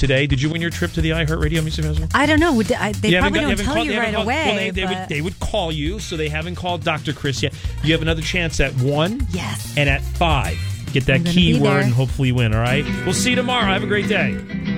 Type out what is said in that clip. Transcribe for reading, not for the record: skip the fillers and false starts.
today. Did you win your trip to the iHeartRadio Music Festival? I don't know. They probably don't tell you right away. Well, they would call you, so they haven't called Dr. Chris yet. You have another chance at 1. Yes. And at 5. Get that keyword and hopefully you win, all right? We'll see you tomorrow. Have a great day.